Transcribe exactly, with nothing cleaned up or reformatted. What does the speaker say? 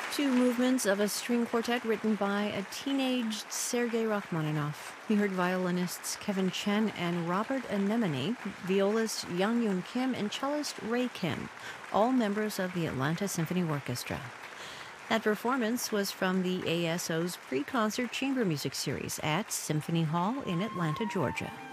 Two movements of a string quartet written by a teenaged Sergei Rachmaninoff. We heard violinists Kevin Chen and Robert Anemone, violist Yang Yun Kim, and cellist Ray Kim, all members of the Atlanta Symphony Orchestra. That performance was from the A S O's pre-concert chamber music series at Symphony Hall in Atlanta, Georgia.